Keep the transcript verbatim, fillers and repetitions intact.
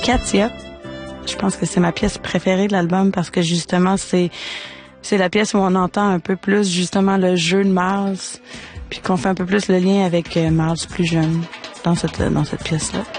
Katia. Je pense que c'est ma pièce préférée de l'album parce que justement, c'est c'est la pièce où on entend un peu plus justement le jeu de Miles, puis qu'on fait un peu plus le lien avec Miles plus jeune dans cette dans cette pièce-là.